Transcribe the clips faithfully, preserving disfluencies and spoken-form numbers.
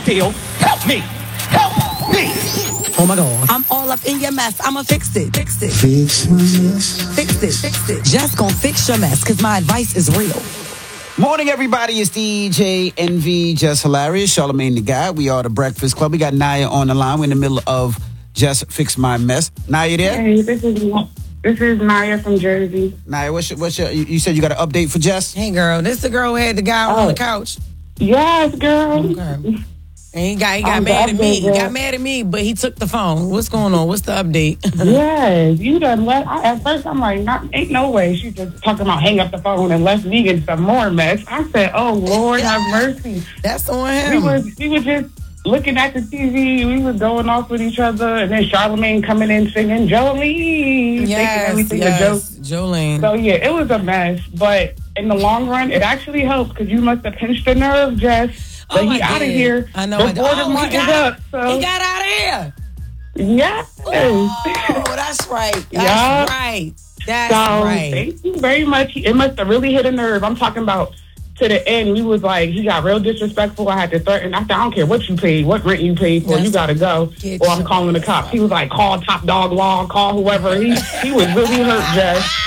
deal. Help me. Help me. Oh my God. I'm all up in your mess. I'ma fix it. Fix it. Fix my mess. Fix it. Fix it. Just gonna fix your mess, cause my advice is real. Morning, everybody. It's D J Envy, Just Hilarious, Charlamagne the Guy. We are the Breakfast Club. We got Naya on the line. We're in the middle of Just Fix My Mess. Naya, you there? Hey, this is this is Naya from Jersey. Naya, what's your, what's your, you you said you got an update for Jess? Hey, girl. This the girl who had the guy Oh. on the couch. Yes, girl. Okay. And he got, he got I'm mad at the me. He update, got girl. mad at me, but he took the phone. What's going on? What's the update? Yes, you done let. I, at first, I'm like, not, ain't no way. She just talking about hang up the phone and left me in some more mess. I said, oh Lord, have mercy. That's on We him. was we were just looking at the T V. We was going off with each other, and then Charlamagne coming in singing Jolene, thinking Yes, everything a yes. joke. Jolene. So yeah, it was a mess, but in the long run, it actually helped because you must have pinched a nerve, Jess. But Oh, he I out of did. here. I know I did. Before Oh, the he month is got- up. So He got out of here. yes. Oh, that's right. That's Yeah. right. That's So right. thank you very much. It must have really hit a nerve. I'm talking about to the end. We was like, he got real disrespectful. I had to threaten. I said, I don't care what you paid, what rent you paid for. That's you got to go, Get or I'm your calling the cops. He was like, call Top Dog Law, call whoever. He he was really hurt, Jess.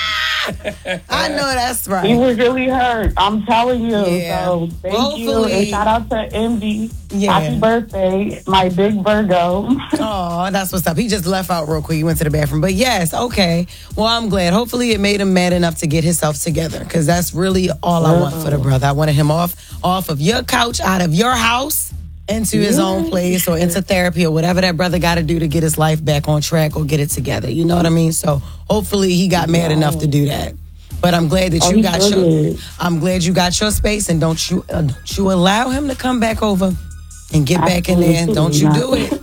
I know that's He right. was really hurt. I'm telling you. Yeah. So thank you. Hopefully- And shout out to M D. Yeah. Happy birthday, my big Virgo. Oh, that's what's up. He just left out real quick. He went to the bathroom. But yes, okay. Well, I'm glad. Hopefully it made him mad enough to get himself together, because that's really all I want for the brother. I wanted him off off of your couch, out of your house, into his own place or into therapy or whatever that brother got to do to get his life back on track or get it together. You know what I mean? So hopefully he got mad enough to do that. But I'm glad that Oh, you he got sure your. did. I'm glad you got your space, and don't you uh, don't you allow him to come back over and get back in there. Don't you do it,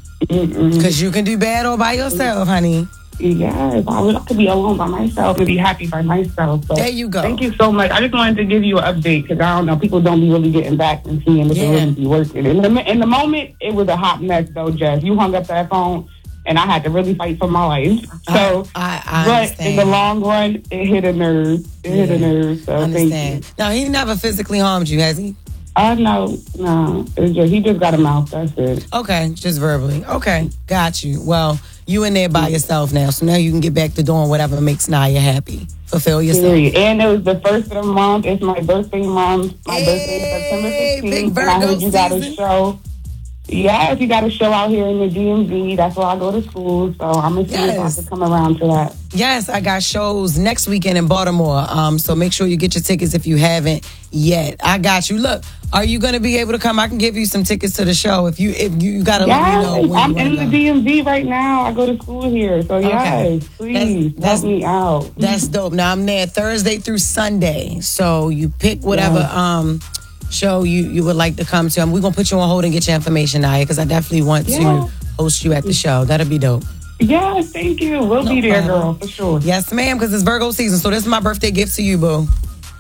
because you can do bad all by yourself, honey. Yes, I would like to be alone by myself and be happy by myself. So There you go. Thank you so much. I just wanted to give you an update because I don't know, people don't be really getting back and seeing if Yeah. it really be working. In the, in the moment, it was a hot mess though, Jess. You hung up that phone and I had to really fight for my life. So, I, I but understand. in the long run, it hit a nerve. It hit a nerve. So I understand. thank you. Now he never physically harmed you, has he? Uh, no, no. It's just, he just got a mouth. That's it. Okay, just verbally. Okay, got you. Well, you in there by yourself now, so now you can get back to doing whatever makes Naya happy. Fulfill yourself. Period. And it was the first of the month. It's my birthday month. My birthday is September Hey, big fifteenth. And I Virgo heard you got a season. show. Yes, you got a show out here in the D M V. That's where I go to school. So I'm going to see if I Yes. can come around to that. Yes, I got shows next weekend in Baltimore. Um, so make sure you get your tickets if you haven't yet. I got you. Look, are you going to be able to come? I can give you some tickets to the show if you if you got to let me know Yes, when I'm you in wanna the go. D M V right now. I go to school here. So Okay. yes, please That's- help me out. That's dope. Now I'm there Thursday through Sunday. So you pick whatever Yes. um show you, you would like to come to. And we're gonna put you on hold and get your information out here, because I definitely want Yeah. to host you at the show. That'll be dope. Yes, thank you. We'll No be there, problem. girl, for sure. Yes, ma'am, because it's Virgo season. So this is my birthday gift to you, boo.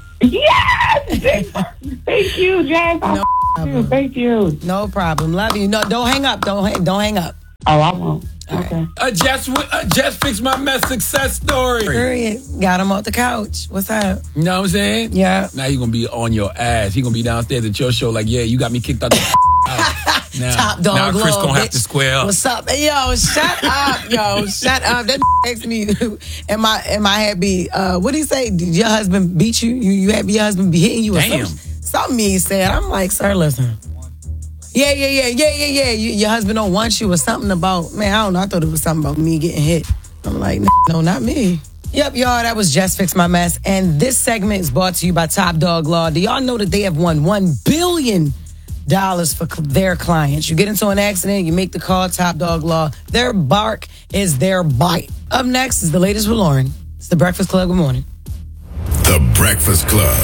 Yes! Thank you, Jazz. I No f- you. Thank you. No problem. Love you. No, don't hang up. Don't hang, don't hang up. Oh, I won't. Okay. A just, a just fix my mess success story. Period. Got him off the couch. What's up? You know what I'm saying? Yeah. Now you're going to be on your ass. He going to be downstairs at your show like, yeah, you got me kicked out the house. Now, Top dog now Chris love, going to have bitch. to square up. What's up? Hey, yo, shut up, yo, shut up. That asked me, am I am I happy? Uh, what did he say? Did your husband beat you? You you happy your husband be hitting you? Or Damn. Something, something he said. I'm like, sir, listen. Yeah, yeah, yeah, yeah, yeah, yeah. You, your husband don't want you or something about, man, I don't know. I thought it was something about me getting hit. I'm like, no, not me. Yep, y'all, that was Just Fix My Mess. And this segment is brought to you by Top Dog Law. Do y'all know that they have won one billion dollars for cl- their clients? You get into an accident, you make the call, Top Dog Law. Their bark is their bite. Up next is the latest with Lauren. It's the Breakfast Club. Good morning. The Breakfast Club.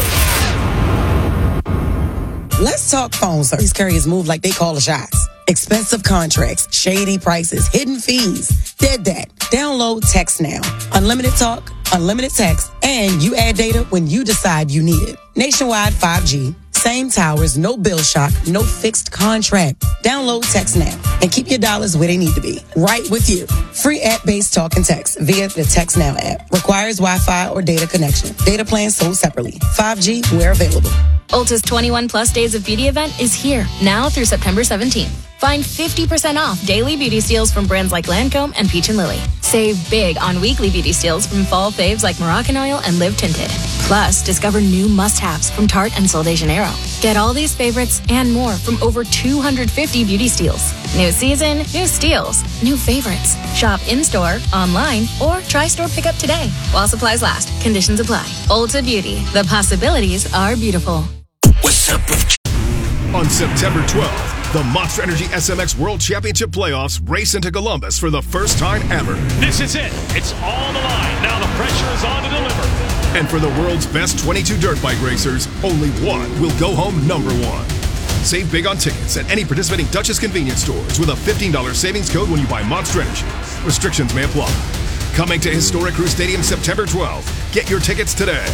Let's talk phones. These carriers move like they call the shots. Expensive contracts, shady prices, hidden fees. Dead that. Download Text Now. Unlimited talk, unlimited text, and you add data when you decide you need it. Nationwide five G. Same towers, no bill shock, no fixed contract. Download Text Now and keep your dollars where they need to be, right with you. Free app-based talk and text via the Text Now app. Requires Wi-Fi or data connection. Data plans sold separately. five G where available. Ulta's twenty-one plus Days of Beauty event is here, now through September seventeenth. Find fifty percent off daily beauty steals from brands like Lancome and Peach and Lily. Save big on weekly beauty steals from fall faves like Moroccan Oil and Live Tinted. Plus, discover new must-haves from Tarte and Sol de Janeiro. Get all these favorites and more from over two hundred fifty beauty steals. New season, new steals, new favorites. Shop in-store, online, or try store pickup today. While supplies last, conditions apply. Ulta Beauty, the possibilities are beautiful. What's up with On September twelfth, the Monster Energy S M X World Championship Playoffs race into Columbus for the first time ever. This is it. It's all on the line. Now the pressure is on to deliver. And for the world's best twenty-two dirt bike racers, only one will go home number one. Save big on tickets at any participating Duchess convenience stores with a fifteen dollars savings code when you buy Monster Energy. Restrictions may apply. Coming to Historic Crew Stadium September twelfth. Get your tickets today.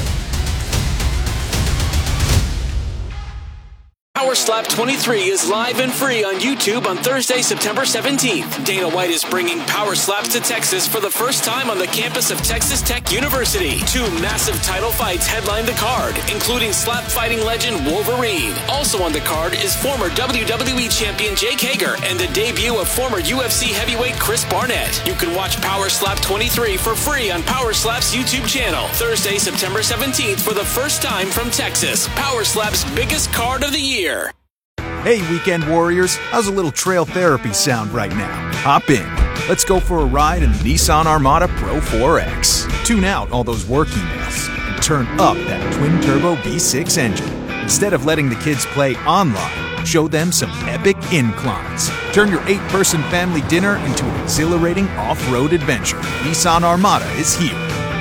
Power Slap twenty-three is live and free on YouTube on Thursday, September seventeenth. Dana White is bringing Power Slaps to Texas for the first time on the campus of Texas Tech University. Two massive title fights headline the card, including slap fighting legend Wolverine. Also on the card is former W W E champion Jake Hager and the debut of former U F C heavyweight Chris Barnett. You can watch Power Slap twenty-three for free on Power Slap's YouTube channel. Thursday, September seventeenth for the first time from Texas. Power Slap's biggest card of the year. Hey, Weekend Warriors, how's a little trail therapy sound right now? Hop in. Let's go for a ride in the Nissan Armada Pro four X. Tune out all those work emails and turn up that twin-turbo V six engine. Instead of letting the kids play online, show them some epic inclines. Turn your eight-person family dinner into an exhilarating off-road adventure. Nissan Armada is here.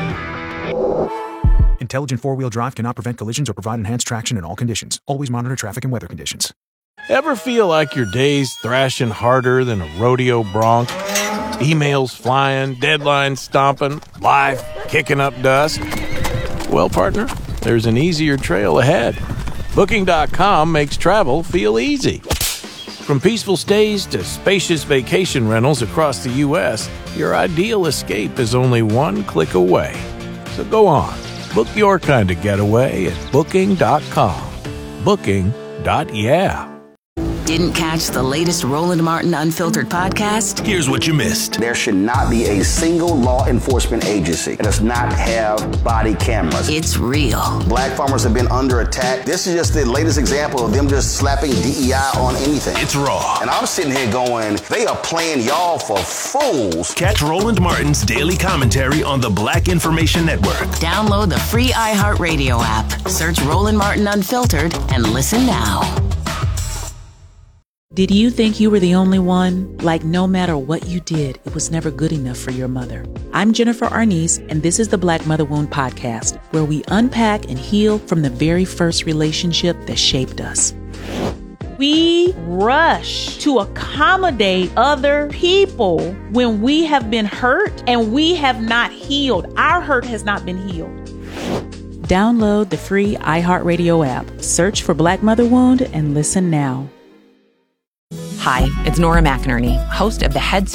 Intelligent four-wheel drive cannot prevent collisions or provide enhanced traction in all conditions. Always monitor traffic and weather conditions. Ever feel like your day's thrashing harder than a rodeo bronc? Emails flying, deadlines stomping, life kicking up dust? Well, partner, there's an easier trail ahead. Booking dot com makes travel feel easy. From peaceful stays to spacious vacation rentals across the U S, your ideal escape is only one click away. So go on. Book your kind of getaway at Booking dot com. Booking. Yeah. Didn't catch the latest Roland Martin Unfiltered podcast? Here's what you missed. There should not be a single law enforcement agency that does not have body cameras. It's real. Black farmers have been under attack. This is just the latest example of them just slapping D E I on anything. It's raw. And I'm sitting here going, they are playing y'all for fools. Catch Roland Martin's daily commentary on the Black Information Network. Download the free iHeartRadio app. Search Roland Martin Unfiltered and listen now. Did you think you were the only one? Like no matter what you did, it was never good enough for your mother. I'm Jennifer Arnice, and this is the Black Mother Wound Podcast, where we unpack and heal from the very first relationship that shaped us. We rush to accommodate other people when we have been hurt and we have not healed. Our hurt has not been healed. Download the free iHeartRadio app. Search for Black Mother Wound and listen now. Hi, it's Nora McInerney, host of the Headspace